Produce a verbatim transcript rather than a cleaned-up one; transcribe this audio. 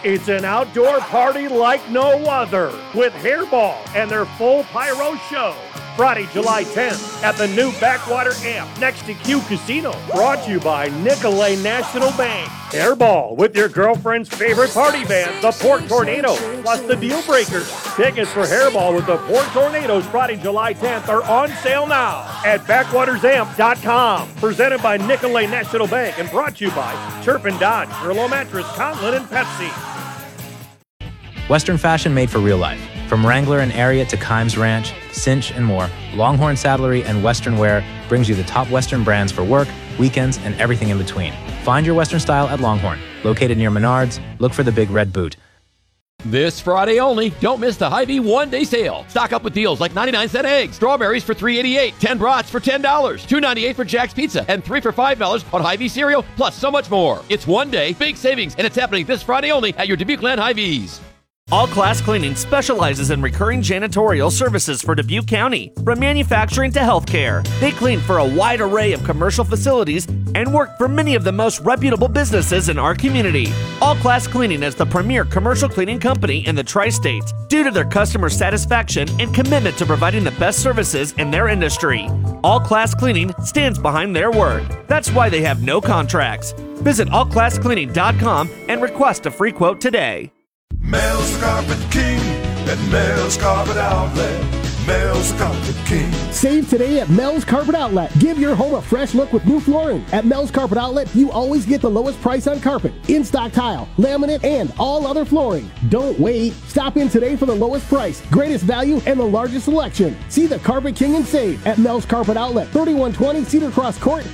It's an outdoor party like no other with Hairball and their full pyro show. Friday, July tenth at the new Backwater Amp next to Q Casino. Brought to you by Nicolay National Bank. Hairball with your girlfriend's favorite party band, the Port Tornadoes, plus the Deal Breakers. Tickets for Hairball with the Port Tornadoes Friday, July tenth are on sale now at backwaters amp dot com. Presented by Nicolay National Bank and brought to you by Turpin Dodge, Furlow Mattress, Conlin, and Pepsi. Western fashion made for real life. From Wrangler and Ariat to Kimes Ranch, Cinch, and more, Longhorn Saddlery and Western Wear brings you the top Western brands for work, weekends, and everything in between. Find your Western style at Longhorn. Located near Menards, look for the big red boot. This Friday only, don't miss the Hy-Vee one-day sale. Stock up with deals like ninety-nine cent eggs, strawberries for three eighty-eight, ten brats for ten dollars, two ninety-eight for Jack's Pizza, and three for five dollars on Hy-Vee cereal, plus so much more. It's one day, big savings, and it's happening this Friday only at your Dubuque Land Hy-Vees. All Class Cleaning specializes in recurring janitorial services for Dubuque County, from manufacturing to healthcare. They clean for a wide array of commercial facilities and work for many of the most reputable businesses in our community. All Class Cleaning is the premier commercial cleaning company in the Tri-States due to their customer satisfaction and commitment to providing the best services in their industry. All Class Cleaning stands behind their word. That's why they have no contracts. Visit all class cleaning dot com and request a free quote today. Mel's Carpet King at Mel's Carpet Outlet. Mel's Carpet King. Save today at Mel's Carpet Outlet. Give your home a fresh look with new flooring. At Mel's Carpet Outlet, you always get the lowest price on carpet, in-stock tile, laminate, and all other flooring. Don't wait. Stop in today for the lowest price, greatest value, and the largest selection. See the Carpet King and save at Mel's Carpet Outlet, thirty-one twenty Cedar Cross Court